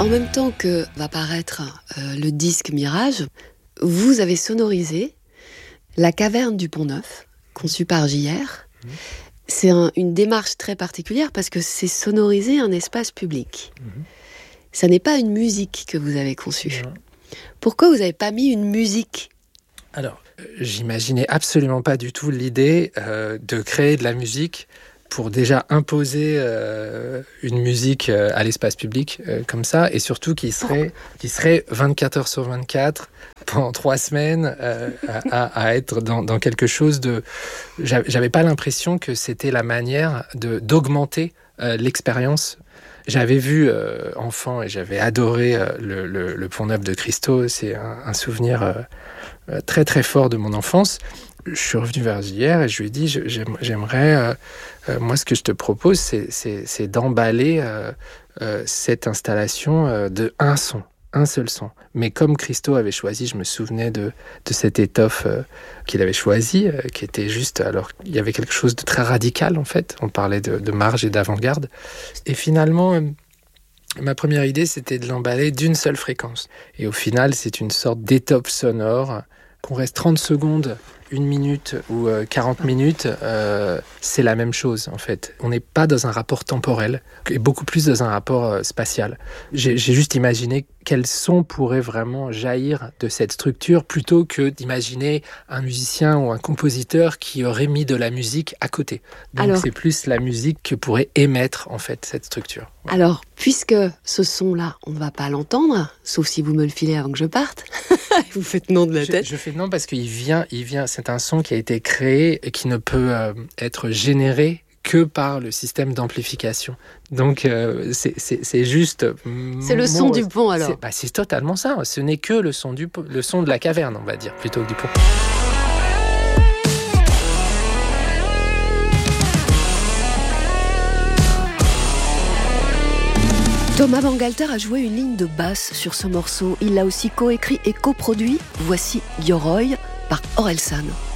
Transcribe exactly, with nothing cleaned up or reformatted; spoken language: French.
En même temps que va paraître euh, le disque Mirage, vous avez sonorisé la caverne du Pont-Neuf, conçue par J R. Mmh. C'est un, une démarche très particulière parce que c'est sonoriser un espace public. Mmh. Ça n'est pas une musique que vous avez conçue. Mmh. Pourquoi vous n'avez pas mis une musique ? Alors, j'imaginais absolument pas du tout l'idée euh, de créer de la musique pour déjà imposer euh, une musique euh, à l'espace public euh, comme ça, et surtout qui serait, qui serait vingt-quatre heures sur vingt-quatre, pendant trois semaines, euh, à, à être dans, dans quelque chose de... J'avais pas l'impression que c'était la manière de, d'augmenter euh, l'expérience. J'avais vu euh, enfant et j'avais adoré euh, le, le, le Pont-Neuf de Christo. C'est un, un souvenir euh, très très fort de mon enfance. Je suis revenu vers J R et je lui ai dit je, j'aime, j'aimerais, euh, euh, moi ce que je te propose c'est, c'est, c'est d'emballer euh, euh, cette installation euh, de un son, un seul son. Mais comme Christo avait choisi, je me souvenais de, de cette étoffe euh, qu'il avait choisie, euh, qui était juste, alors il y avait quelque chose de très radical en fait, on parlait de, de marge et d'avant-garde. Et finalement, euh, ma première idée c'était de l'emballer d'une seule fréquence. Et au final c'est une sorte d'étoffe sonore, qu'on reste trente secondes, une minute ou euh, quarante minutes, euh, c'est la même chose en fait. On n'est pas dans un rapport temporel, et beaucoup plus dans un rapport euh, spatial. J'ai, j'ai juste imaginé quel son pourrait vraiment jaillir de cette structure plutôt que d'imaginer un musicien ou un compositeur qui aurait mis de la musique à côté. Donc alors, c'est plus la musique que pourrait émettre en fait cette structure. Ouais. Alors, puisque ce son-là, on ne va pas l'entendre, sauf si vous me le filez avant que je parte, vous faites non de la je, tête. Je fais non parce qu'il vient, il vient, c'est un son qui a été créé et qui ne peut euh, être généré que par le système d'amplification. Donc, euh, c'est, c'est, c'est juste... C'est le son du pont, alors. C'est, bah, c'est totalement ça. Ce n'est que le son, du, le son de la caverne, on va dire, plutôt que du pont. Thomas Bangalter a joué une ligne de basse sur ce morceau. Il l'a aussi coécrit et coproduit. Voici Yoroy par Orelsan.